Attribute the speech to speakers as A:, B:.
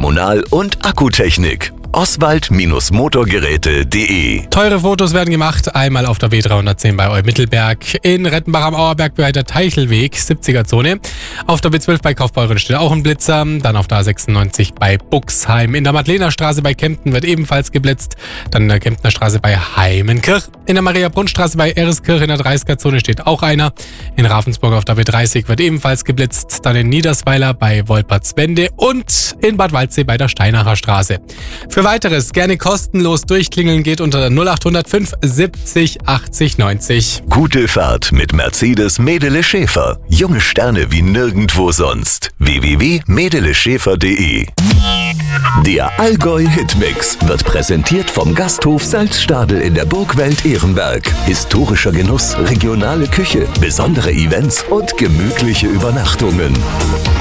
A: Kommunal- und Akkutechnik. Oswald-Motorgeräte.de.
B: Teure Fotos werden gemacht, einmal auf der B310 bei Eumittelberg, in Rettenbach am Auerberg bei der Teichelweg, 70er-Zone. Auf der B12 bei Kaufbeuren steht auch ein Blitzer, dann auf der A96 bei Buxheim. In der Madlenerstraße bei Kempten wird ebenfalls geblitzt, dann in der Kemptner Straße bei Heimenkirch. In der Mariabrunnstraße bei Ereskirch in der 30er-Zone steht auch einer. In Ravensburg auf der B30 wird ebenfalls geblitzt, dann in Niedersweiler bei Wolpertswende und in Bad Waldsee bei der Steinacher Straße. Für Weiteres gerne kostenlos durchklingeln geht unter 0805 70 80 90.
A: Gute Fahrt mit Mercedes Medele Schäfer. Junge Sterne wie nirgendwo sonst. www.medeleschäfer.de. Der Allgäu Hitmix wird präsentiert vom Gasthof Salzstadel in der Burgwelt Ehrenberg. Historischer Genuss, regionale Küche, besondere Events und gemütliche Übernachtungen.